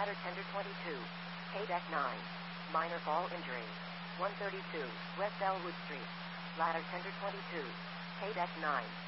Ladder tender 22. K-Deck 9. Minor fall injury. 132 West Elwood Street. Ladder tender 22. K-Deck 9.